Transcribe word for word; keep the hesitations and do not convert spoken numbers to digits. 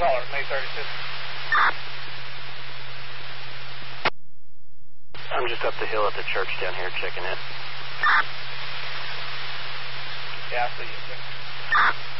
caller, May thirty-fifth. I'm just up the hill at the church down here checking it. Yeah, I see you.